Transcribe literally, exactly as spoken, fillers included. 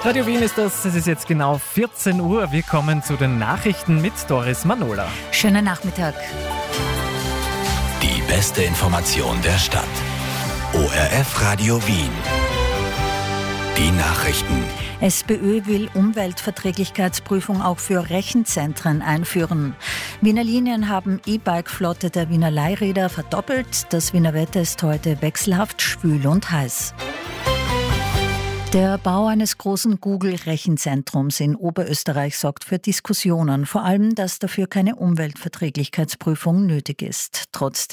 Radio Wien ist das, es ist jetzt genau vierzehn Uhr. Wir kommen zu den Nachrichten mit Doris Manola. Schönen Nachmittag. Die beste Information der Stadt. O R F Radio Wien. Die Nachrichten. SPÖ will Umweltverträglichkeitsprüfung auch für Rechenzentren einführen. Wiener Linien haben E-Bike-Flotte der Wiener Leihräder verdoppelt. Das Wiener Wetter ist heute wechselhaft schwül und heiß. Der Bau eines großen Google-Rechenzentrums in Oberösterreich sorgt für Diskussionen, vor allem, dass dafür keine Umweltverträglichkeitsprüfung nötig ist. Trotz